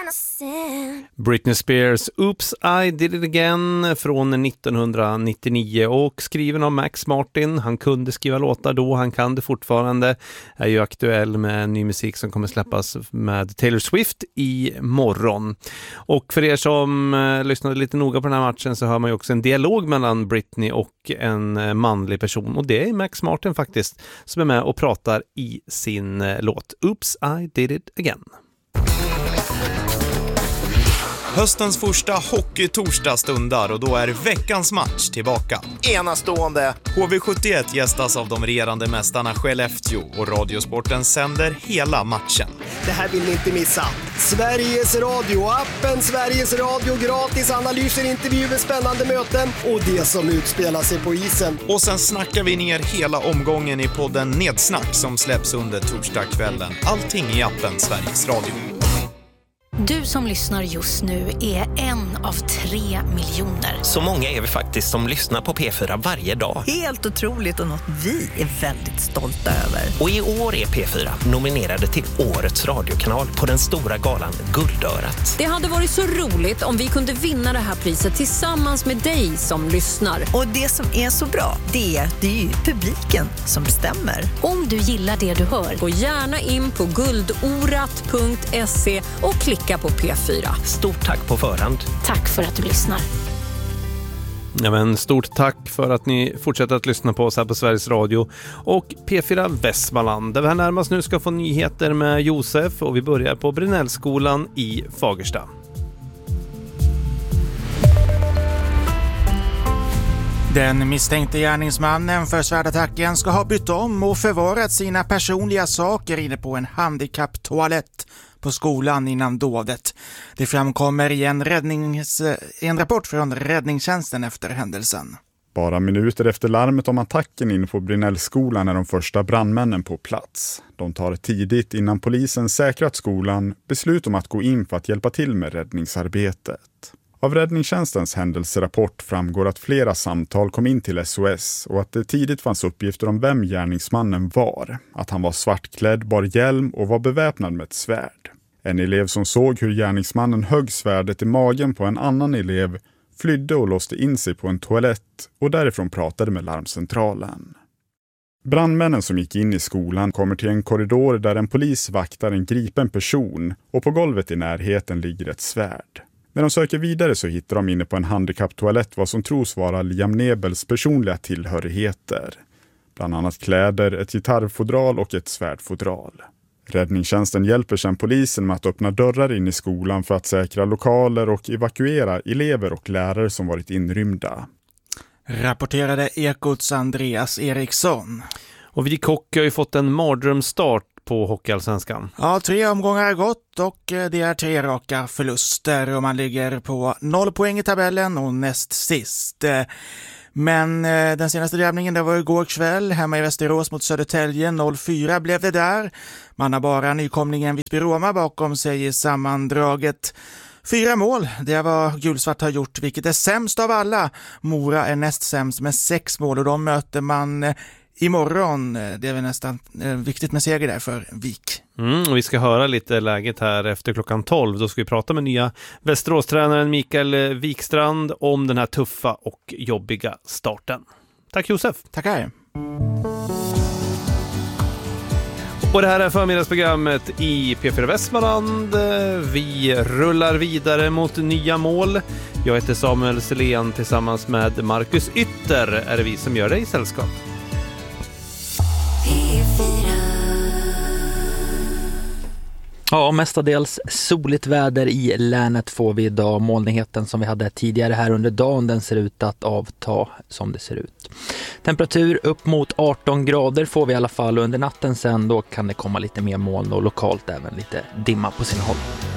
Britney Spears Oops, I Did It Again från 1999 och skriven av Max Martin. Han kunde skriva låtar då, han kan det fortfarande. Är ju aktuell med ny musik som kommer släppas med Taylor Swift i morgon. Och för er som lyssnade lite noga på den här matchen så hör man ju också en dialog mellan Britney och en manlig person. Och det är Max Martin faktiskt som är med och pratar i sin låt Oops, I Did It Again. Höstens första hockey-torsdag stundar och då är veckans match tillbaka. Enastående! HV71 gästas av de regerande mästarna Skellefteå och Radiosporten sänder hela matchen. Det här vill ni inte missa. Sveriges Radio, appen Sveriges Radio, gratis analyser, intervjuer, spännande möten och det som utspelar sig på isen. Och sen snackar vi ner hela omgången i podden Nedsnack som släpps under torsdagskvällen. Allting i appen Sveriges Radio. Du som lyssnar just nu är en av 3 miljoner. Så många är vi faktiskt som lyssnar på P4 varje dag. Helt otroligt och något vi är väldigt stolta över. Och i år är P4 nominerade till Årets radiokanal på den stora galan Guldörat. Det hade varit så roligt om vi kunde vinna det här priset tillsammans med dig som lyssnar. Och det som är så bra, det är ju publiken som bestämmer. Om du gillar det du hör, gå gärna in på guldorat.se och klicka på P4. Stort tack på förhand. Tack för att du lyssnar. Ja, men stort tack för att ni fortsätter att lyssna på oss här på Sveriges Radio och P4 Västmanland. Där vi här närmast nu ska få nyheter med Josef och vi börjar på Brynällskolan i Fagersta. Den misstänkte gärningsmannen för svärdattacken ska ha bytt om och förvarat sina personliga saker inne på en handikapptoalett på skolan innan dådet. Det framkommer i en rapport från räddningstjänsten efter händelsen. Bara minuter efter larmet om attacken in på Brynällskolan är de första brandmännen på plats. De tar tidigt innan polisen säkrat skolan beslut om att gå in för att hjälpa till med räddningsarbetet. Av räddningstjänstens händelserapport framgår att flera samtal kom in till SOS och att det tidigt fanns uppgifter om vem gärningsmannen var. Att han var svartklädd, bar hjälm och var beväpnad med ett svärd. En elev som såg hur gärningsmannen högg svärdet i magen på en annan elev flydde och låste in sig på en toalett och därifrån pratade med larmcentralen. Brandmännen som gick in i skolan kommer till en korridor där en polis vaktar en gripen person och på golvet i närheten ligger ett svärd. När de söker vidare så hittar de inne på en handikapptoalett vad som tros vara Liam Nebels personliga tillhörigheter. Bland annat kläder, ett gitarrfodral och ett svärdfodral. Räddningstjänsten hjälper sedan polisen med att öppna dörrar in i skolan för att säkra lokaler och evakuera elever och lärare som varit inrymda. Rapporterade Ekots Andreas Eriksson. Och Vik Hockey har ju fått en mardrömsstart på Hockeyallsvenskan. Ja, 3 omgångar har gått och det är 3 raka förluster och man ligger på 0 poäng i tabellen och näst sist. Men den senaste drabbningen det var igår kväll hemma i Västerås mot Södertälje. 0-4 blev det där. Man har bara nykomlingen Visby Roma bakom sig i sammandraget. 4 mål, det är vad Gulsvart har gjort, vilket är sämst av alla. Mora är näst sämst med 6 mål och de möter man imorgon. Det är väl nästan viktigt med seger där för Vik. Och vi ska höra lite läget här efter klockan 12. Då ska vi prata med nya Västerås-tränaren Mikael Wikstrand om den här tuffa och jobbiga starten. Tack Josef. Tackar. Och det här är förmiddagsprogrammet i P4 Västmanland. Vi rullar vidare mot nya mål. Jag heter Samuel Selén, tillsammans med Marcus Ytter är det vi som gör dig sällskap. Ja, mestadels soligt väder i länet får vi idag. Molnigheten som vi hade tidigare här under dagen, den ser ut att avta som det ser ut. Temperatur upp mot 18 grader får vi i alla fall under natten sen. Då kan det komma lite mer moln och lokalt även lite dimma på sina håll.